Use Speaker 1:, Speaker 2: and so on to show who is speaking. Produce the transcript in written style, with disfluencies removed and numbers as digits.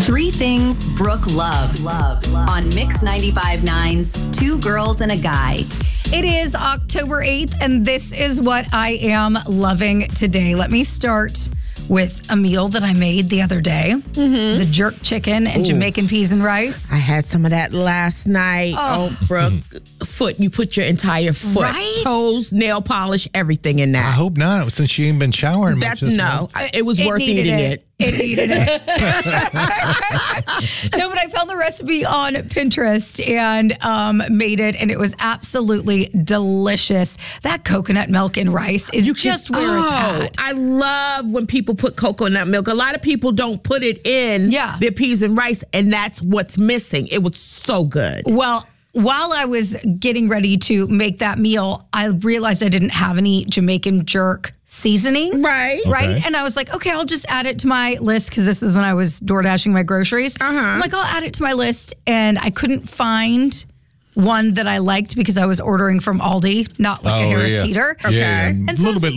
Speaker 1: Three things Brooke loves on Mix 95.9's Two Girls and a Guy.
Speaker 2: It is October 8th, and this is what I am loving today. Let me start with a meal that I made the other day. Mm-hmm. The jerk chicken and Jamaican peas and rice.
Speaker 3: I had some of that last night. Oh, Brooke. Foot. You put your entire foot.
Speaker 2: Right?
Speaker 3: Toes, nail polish, everything in that.
Speaker 4: I hope not, since you ain't been showering much this month.
Speaker 3: It was worth eating it.
Speaker 2: It needed it. No, but I found the recipe on Pinterest and made it, and it was absolutely delicious. That coconut milk and rice is just where it's at.
Speaker 3: I love when people put coconut milk. A lot of people don't put it in their peas and rice, and that's what's missing. It was so good.
Speaker 2: Well, while I was getting ready to make that meal, I realized I didn't have any Jamaican jerk seasoning.
Speaker 3: Right.
Speaker 2: Right. And I was like, okay, I'll just add it to my list because this is when I was door dashing my groceries. I'm like, I'll add it to my list. And I couldn't find one that I liked because I was ordering from Aldi, not like a Harris Teeter.
Speaker 4: Yeah,
Speaker 2: And so
Speaker 4: a little bit